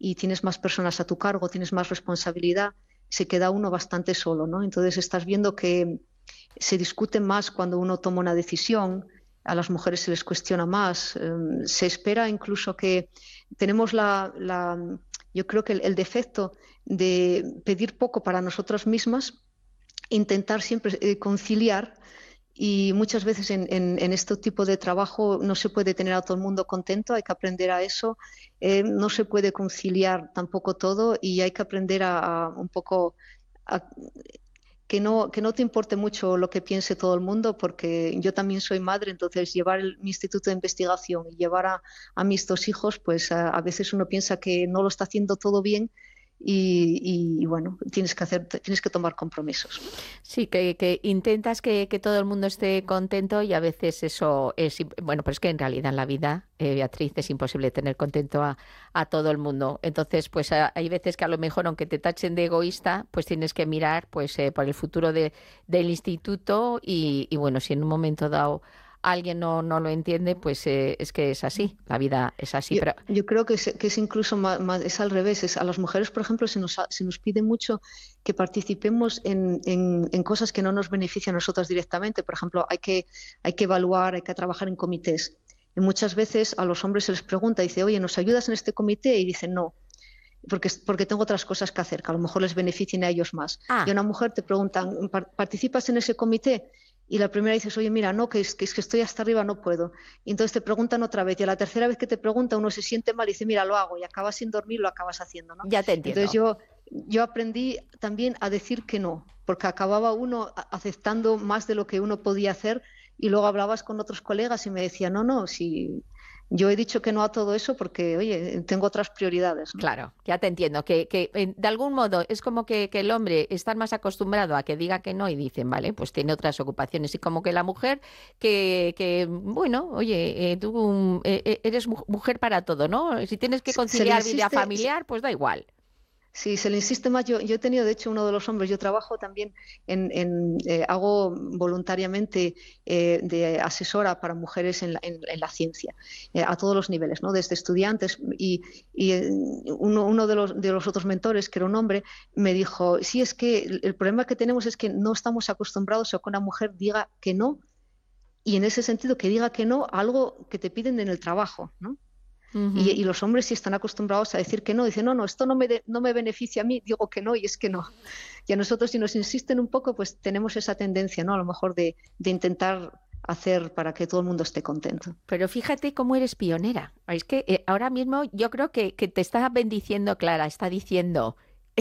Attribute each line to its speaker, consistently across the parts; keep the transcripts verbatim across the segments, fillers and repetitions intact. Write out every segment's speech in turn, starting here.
Speaker 1: y tienes más personas a tu cargo, tienes más responsabilidad, se queda uno bastante solo, ¿no? Entonces estás viendo que se discute más cuando uno toma una decisión, a las mujeres se les cuestiona más, eh, se espera incluso que tenemos la, la yo creo que el, el defecto de pedir poco para nosotras mismas, intentar siempre eh, conciliar. Y muchas veces en, en, en este tipo de trabajo no se puede tener a todo el mundo contento, hay que aprender a eso, eh, no se puede conciliar tampoco todo y hay que aprender a, a un poco a, que no, que no te importe mucho lo que piense todo el mundo, porque yo también soy madre, entonces llevar el, mi instituto de investigación y llevar a, a mis dos hijos, pues a, a veces uno piensa que no lo está haciendo todo bien. Y, y, y bueno, tienes que hacer, tienes que tomar compromisos.
Speaker 2: Sí, que, que intentas que, que todo el mundo esté contento y a veces eso es, bueno, pero es que en realidad en la vida, eh, Beatriz, es imposible tener contento a, a todo el mundo. Entonces, pues a, hay veces que a lo mejor, aunque te tachen de egoísta, pues tienes que mirar pues eh, por el futuro de, del instituto y, y bueno, si en un momento dado alguien no, no lo entiende, pues eh, es que es así, la vida es así.
Speaker 1: Yo,
Speaker 2: Pero
Speaker 1: yo creo que es, que es incluso más, más, es al revés. Es, a las mujeres, por ejemplo, se nos, se nos pide mucho que participemos en, en, en cosas que no nos benefician a nosotras directamente. Por ejemplo, hay que, hay que evaluar, hay que trabajar en comités. Y muchas veces a los hombres se les pregunta, dice, oye, ¿nos ayudas en este comité? Y dicen, no, porque, porque tengo otras cosas que hacer, que a lo mejor les beneficien a ellos más. Y a
Speaker 2: ah,
Speaker 1: una mujer te preguntan, ¿participas en ese comité? Y la primera dices, oye, mira, no, que es, que es que estoy hasta arriba, no puedo. Y entonces te preguntan otra vez. Y a la tercera vez que te pregunta, uno se siente mal y dice, mira, lo hago. Y acabas sin dormir, lo acabas haciendo, ¿no?
Speaker 2: ya te
Speaker 1: Entonces
Speaker 2: entiendo.
Speaker 1: yo, yo aprendí también a decir que no, porque acababa uno aceptando más de lo que uno podía hacer. Y luego hablabas con otros colegas y me decían, no, no, si yo he dicho que no a todo eso porque, oye, tengo otras prioridades, ¿no?
Speaker 2: Claro, ya te entiendo, que, que eh, de algún modo es como que, que el hombre está más acostumbrado a que diga que no y dicen, vale, pues tiene otras ocupaciones y como que la mujer que, que bueno, oye, eh, tú um, eh, eh, eres mu- mujer para todo, ¿no? Si tienes que
Speaker 1: Se, se le
Speaker 2: conciliar vida
Speaker 1: insiste,
Speaker 2: familiar, pues da igual.
Speaker 1: sí, se le insiste más. Yo, yo he tenido, de hecho, uno de los hombres, yo trabajo también en, en eh, hago voluntariamente eh, de asesora para mujeres en la, en, en la ciencia, eh, a todos los niveles, ¿no? Desde estudiantes y, y eh, uno, uno de, los, de los otros mentores, que era un hombre, me dijo, sí, es que el, el problema que tenemos es que no estamos acostumbrados a que una mujer diga que no y en ese sentido que diga que no a algo que te piden en el trabajo, ¿no? Y,
Speaker 2: Ujú.
Speaker 1: y los hombres sí están acostumbrados a decir que no, dicen, no, no, esto no me, de, no me beneficia a mí, digo que no y es que no. Y a nosotros si nos insisten un poco, pues tenemos esa tendencia, ¿no? A lo mejor de, de intentar hacer para que todo el mundo esté contento.
Speaker 2: Pero fíjate cómo eres pionera. Es que eh, ahora mismo yo creo que, que te está bendiciendo Clara, está diciendo...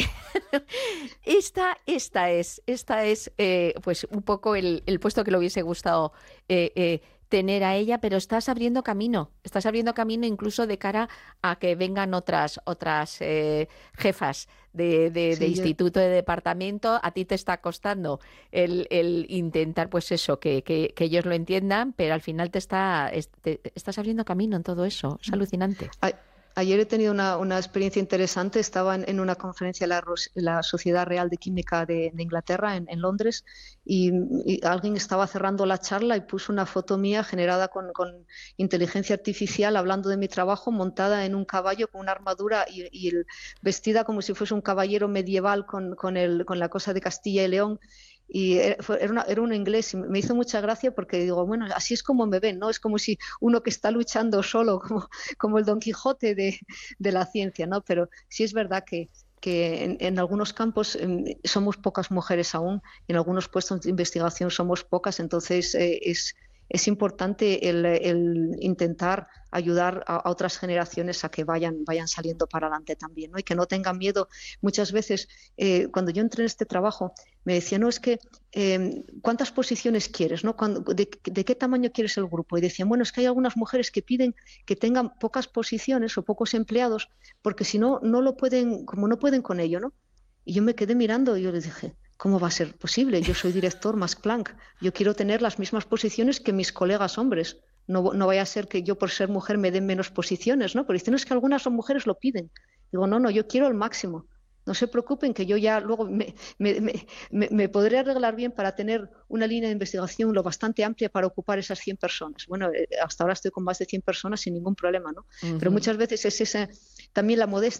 Speaker 2: Esta, esta es, esta es eh, pues un poco el, el puesto que le hubiese gustado eh, eh, tener a ella, pero estás abriendo camino, estás abriendo camino incluso de cara a que vengan otras, otras eh, jefas de, de, de
Speaker 1: Sí, yo,
Speaker 2: instituto, de departamento. A ti te está costando el, el intentar, pues eso, que, que, que ellos lo entiendan, pero al final te está, es- te- estás abriendo camino en todo eso. Es alucinante.
Speaker 1: a- ayer he tenido una, una experiencia interesante. Estaba en, en una conferencia de la, Ros- la Sociedad Real de Química de, de Inglaterra, en, en Londres, y, y alguien estaba cerrando la charla y puso una foto mía generada con, con inteligencia artificial hablando de mi trabajo, montada en un caballo con una armadura y, y el- vestida como si fuese un caballero medieval con, con, el, con la cosa de Castilla y León. Y era, fue- era, una- era un inglés y me hizo mucha gracia porque digo, bueno, así es como me ven, ¿no? Es como si uno que está luchando solo, como, como el Don Quijote de, de la ciencia, ¿no? Pero sí es verdad que, que en, en algunos campos eh, somos pocas mujeres aún, en algunos puestos de investigación somos pocas, entonces eh, es, es importante el, el intentar ayudar a, a otras generaciones a que vayan, vayan saliendo para adelante también, ¿no? Y que no tengan miedo. Muchas veces, eh, cuando yo entré en este trabajo, me decía, no, es que eh, ¿cuántas posiciones quieres? ¿No? Cuando, de, de, qué tamaño quieres el grupo? Y decían, bueno, es que hay algunas mujeres que piden que tengan pocas posiciones o pocos empleados, porque si no, no lo pueden, como no pueden con ello, ¿no? Y yo me quedé mirando y yo les dije, ¿cómo va a ser posible? Yo soy director Max Planck, yo quiero tener las mismas posiciones que mis colegas hombres. No, no vaya a ser que yo por ser mujer me den menos posiciones, ¿no? Pero dicen, no, es que algunas mujeres lo piden. Digo, no, no, yo quiero el máximo. No se preocupen que yo ya luego me, me, me, me, me podré arreglar bien para tener una línea de investigación lo bastante amplia para ocupar esas cien personas. Bueno, eh, hasta ahora estoy con más de cien personas sin ningún problema, ¿no? Pero
Speaker 2: Ujú.
Speaker 1: muchas veces es esa, también la modestia